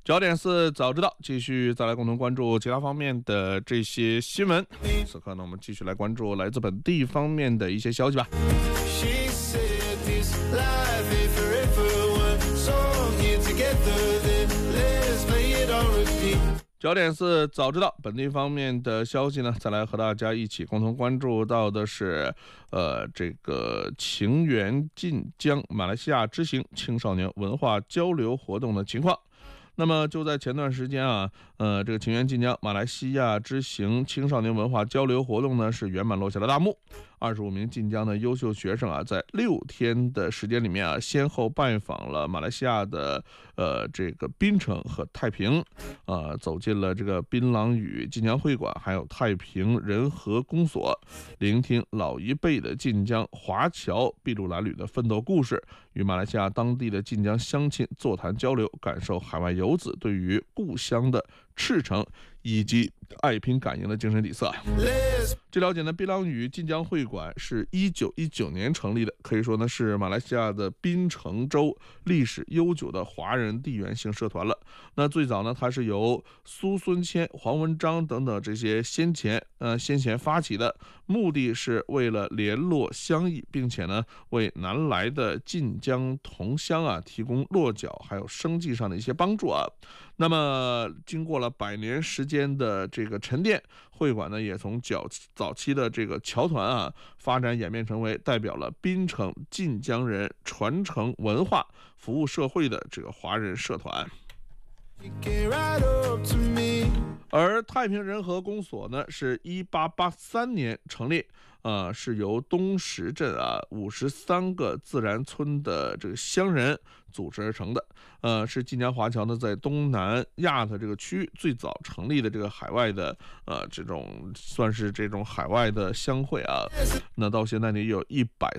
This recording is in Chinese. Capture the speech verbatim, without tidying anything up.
焦点四早知道，继续再来共同关注其他方面的这些新闻。此刻呢，我们继续来关注来自本地方面的一些消息吧。焦点四早知道，本地方面的消息呢，再来和大家一起共同关注到的是，呃，这个情缘晋江马来西亚之行青少年文化交流活动的情况。那么就在前段时间啊，呃，这个情缘晋江马来西亚之行青少年文化交流活动呢是圆满落下了大幕。二十五名晋江的优秀学生啊，在六天的时间里面啊，先后拜访了马来西亚的呃这个槟城和太平，呃，走进了这个槟榔屿晋江会馆，还有太平仁和公所，聆听老一辈的晋江华侨筚路蓝缕的奋斗故事，与马来西亚当地的晋江乡亲座谈交流，感受海外游子对于故乡的赤诚以及爱拼感应的精神底色。据了解呢，槟榔屿晋江会馆是一九一九年成立的，可以说呢是马来西亚的槟城州历史悠久的华人地缘性社团了。那最早呢，它是由苏孙谦、黄文章等等这些先前呃先贤发起的，目的是为了联络乡谊，并且呢为南来的晋江同乡啊提供落脚还有生计上的一些帮助啊。那么经过了百年时间的这个沉淀，会馆呢也从早早期的这个侨团啊，发展演变成为代表了槟城晋江人传承文化、服务社会的这个华人社团。而太平仁和公所呢，是一八八三年成立，呃，是由东石镇啊五十三个自然村的这个乡人组织而成的，呃，是晋江华侨呢在东南亚的这个区域最早成立的这个海外的呃这种算是这种海外的乡会啊。那到现在呢，有一百